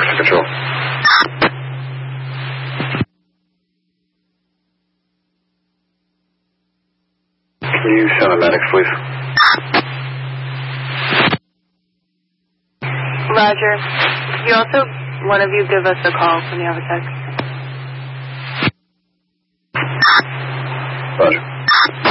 to control. Can you send the medics, please? Roger. Could you also, one of you, give us a call when you have a text? Roger.